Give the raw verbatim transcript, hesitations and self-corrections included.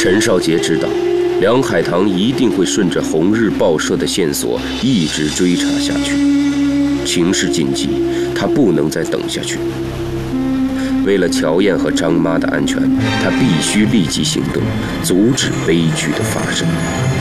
陈少杰知道，梁海棠一定会顺着红日报社的线索一直追查下去。情势紧急，他不能再等下去。为了乔燕和张妈的安全，他必须立即行动，阻止悲剧的发生。